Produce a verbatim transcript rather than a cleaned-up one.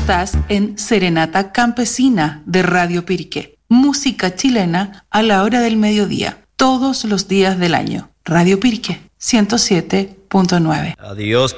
Estás en Serenata Campesina de Radio Piriqué. Música chilena a la hora del mediodía, todos los días del año. Radio Piriqué, ciento siete punto nueve. Adiós.